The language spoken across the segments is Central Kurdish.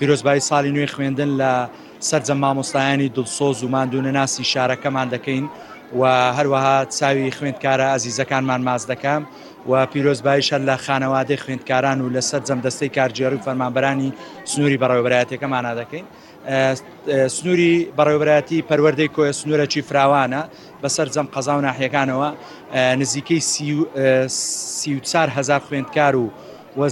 پیرۆزبایی ساڵی نوێی خوێندن لە سەرجەم مامۆستایانی دڵسۆز و ماندوونەناسی شارەکەمان دەکەین و هەروەها چاوی خوێندکارە ئەزیزەکانمان ماچ دەکەم و پیرۆزباییشە لە خانەوادەی خوێندکاران و لە سەرجەم دەستەی کارگێڕی و فەرمانبەرانی سنووری بەڕێوەبەرایەتیەکەمان دەکەین. سنووری بەڕێوەبەرایەتی پەروەردەی کۆیە سنوورەکی فراوانە بەسەر جەم قەزا و ناحیەکانەوە نزیکەی 34,000 خوێندکار و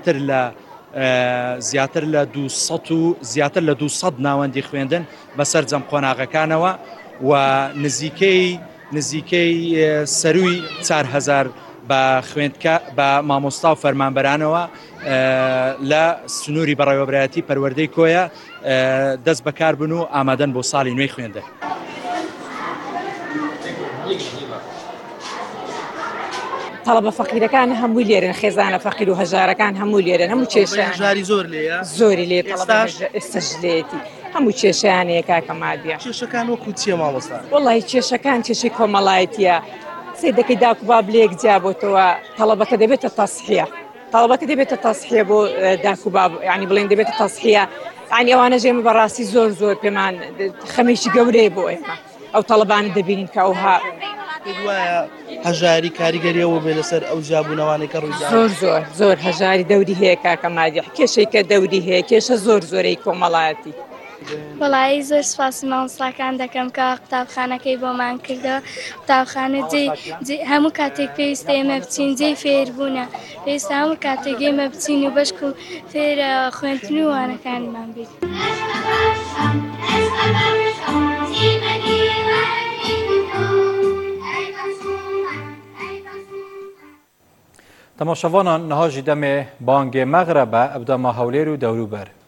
زیاتر لە 200 ناوەندی خوێندن بەسەر جەم قۆناغەکانەوە و نزیکەی سەرووی 4,000 بە مامۆستا و فەرمانبەرانەوە لە سنووری بەڕێوەبەرایەتی پەروەردەی کۆیە دەست بەکار بن و ئامادەن بۆ ساڵی نوێی خوێندن. تەڵەبە فەقیرەکان هەمووی لێرن، خێزانە فەقیر و هەژارەکان هەموو لێرن، هەموو کێشیان زۆری لێ ئێستاژلێتی هەموو کێشیانەیە کاکە مادیە. کێشەکان وەکو چییە مامۆستا؟ وەڵی کێشەکان کێشەی کۆمەڵایەتیە، سێ دەکەی داک و باب لێک جیابۆتەوە تەڵەبەکە دەبێتە تەسحیە بۆ داک و باب، ینی بڵێن دەبێتە تەسحیە، ینی ئەوانە ژێمە بەڕاستی زۆر پێمان خەمێکی گەورەیە بۆ ئێمە ئەو تەڵەبانە دەبینین کە ئەوها وایە هەژاری کاریگەریەوە بێ لەسەر ئەو جابوونەوانەی کە ڕوویدا زۆر هەژاری دەوری هەیە کاکە مادی، کێشەی کە دەوری هەیە کێشە زۆرەی کۆمەڵایەتی. وەڵایی زۆر سپاس مامۆستاکان دەکەم کە قوتابخانەکەی بۆمان کردەوە. قوتابخانە هەموو کاتێک پێویستە ئێمە بچین جێی فێربوونە، پێویستە هەموو کاتێک ئێمە بچین و بەشک و فێرە خوێندن و وانەکانمان بێت. تەماشەوانان نەهاژی دەمێ بانگێ مەغرەبە ئەبدا ما هەولێر و دەوروبەر.